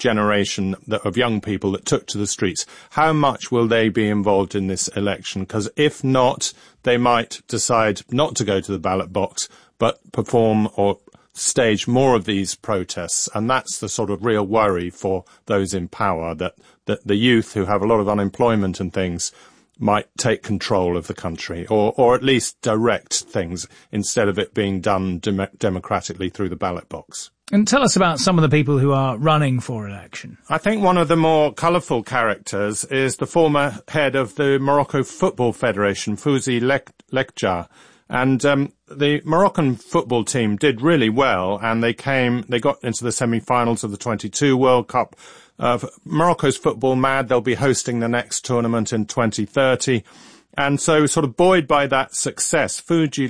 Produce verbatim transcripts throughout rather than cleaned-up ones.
generation that, of young people that took to the streets, how much will they be involved in this election? Because if not, they might decide not to go to the ballot box, but perform or stage more of these protests. And that's the sort of real worry for those in power, that, that the youth who have a lot of unemployment and things might take control of the country, or, or at least direct things instead of it being done dem- democratically through the ballot box. And tell us about some of the people who are running for election. I think one of the more colourful characters is the former head of the Morocco Football Federation, Fouzi Lekjaa. And um, the Moroccan football team did really well, and they came, they got into the semi-finals of the twenty-two World Cup. Uh, Morocco's football mad. They'll be hosting the next tournament in twenty thirty. And so sort of buoyed by that success, Fouzi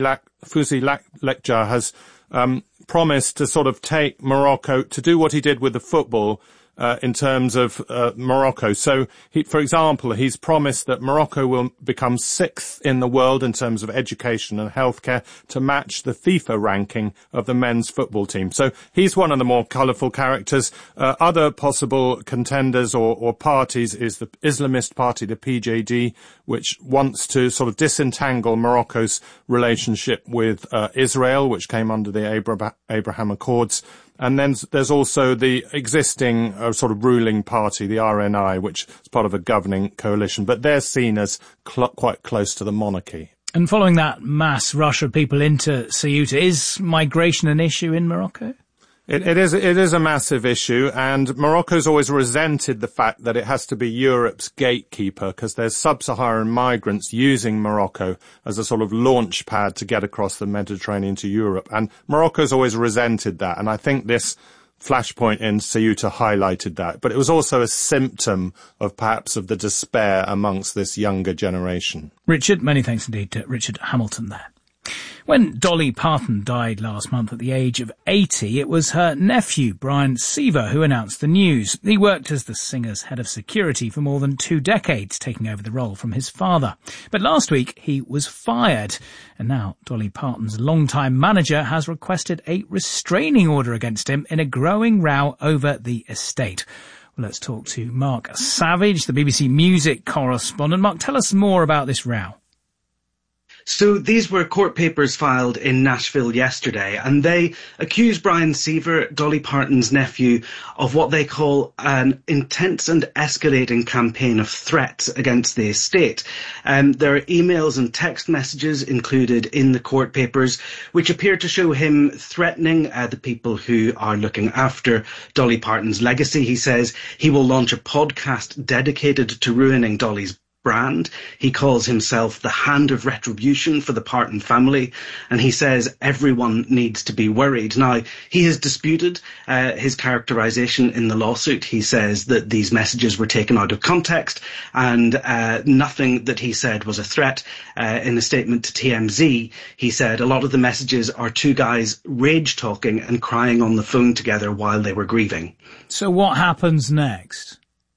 Lekjaa has um, promised to sort of take Morocco to do what he did with the football uh, in terms of uh, Morocco. So, he, for example, he's promised that Morocco will become sixth in the world in terms of education and healthcare to match the FIFA ranking of the men's football team. So he's one of the more colourful characters. Uh, other possible contenders or, or parties is the Islamist party, the P J D, which wants to sort of disentangle Morocco's relationship with uh, Israel, which came under the Abra- Abraham Accords. And then there's also the existing uh, sort of ruling party, the R N I, which is part of a governing coalition, but they're seen as cl- quite close to the monarchy. And following that mass rush of people into Ceuta, is migration an issue in Morocco? It, it is, it is a massive issue, and Morocco's always resented the fact that it has to be Europe's gatekeeper, because there's sub-Saharan migrants using Morocco as a sort of launch pad to get across the Mediterranean to Europe. And Morocco's always resented that, and I think this flashpoint in Ceuta highlighted that. But it was also a symptom of perhaps of the despair amongst this younger generation. Richard, many thanks indeed to Richard Hamilton there. When Dolly Parton died last month at the age of eighty, it was her nephew, Brian Seaver, who announced the news. He worked as the singer's head of security for more than two decades, taking over the role from his father. But last week, he was fired. And now Dolly Parton's longtime manager has requested a restraining order against him in a growing row over the estate. Well, let's talk to Mark Savage, the B B C music correspondent. Mark, tell us more about this row. So these were court papers filed in Nashville yesterday, and they accuse Brian Seaver, Dolly Parton's nephew, of what they call an intense and escalating campaign of threats against the estate. Um, there are emails and text messages included in the court papers, which appear to show him threatening uh, the people who are looking after Dolly Parton's legacy. He says he will launch a podcast dedicated to ruining Dolly's brand. He calls himself the Hand of Retribution for the Parton family, and he says everyone needs to be worried. Now, he has disputed uh, his characterization in the lawsuit. He says that these messages were taken out of context, and uh, nothing that he said was a threat. Uh, in a statement to T M Z, he said a lot of the messages are two guys rage talking and crying on the phone together while they were grieving. So what happens next?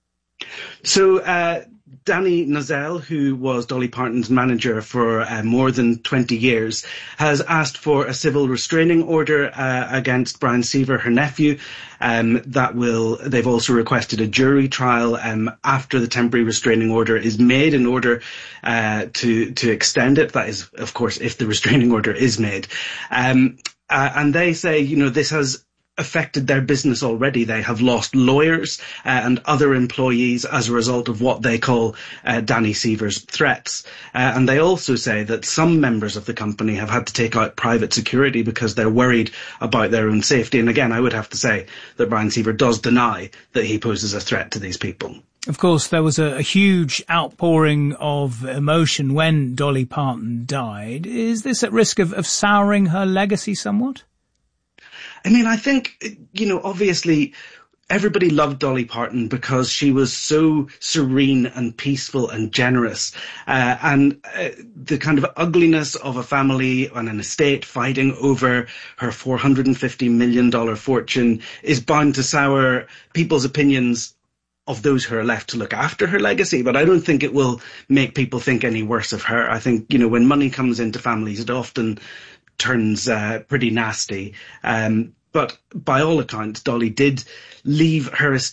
So, uh, Danny Nozell, who was Dolly Parton's manager for uh, more than twenty years, has asked for a civil restraining order uh, against Brian Seaver, her nephew. Um, that will. They've also requested a jury trial um, after the temporary restraining order is made, in order uh, to to extend it. That is, of course, if the restraining order is made. Um, uh, and they say, you know, this has affected their business already. They have lost lawyers uh, and other employees as a result of what they call uh, Danny Seaver's threats. Uh, and they also say that some members of the company have had to take out private security because they're worried about their own safety. And again, I would have to say that Brian Seaver does deny that he poses a threat to these people. Of course, there was a, a huge outpouring of emotion when Dolly Parton died. Is this at risk of, of souring her legacy somewhat? I mean, I think, you know, obviously everybody loved Dolly Parton because she was so serene and peaceful and generous. Uh, and uh, the kind of ugliness of a family and an estate fighting over her four hundred fifty million dollars fortune is bound to sour people's opinions of those who are left to look after her legacy. But I don't think it will make people think any worse of her. I think, you know, when money comes into families, it often turns uh, pretty nasty. Um, but by all accounts, Dolly did leave her estate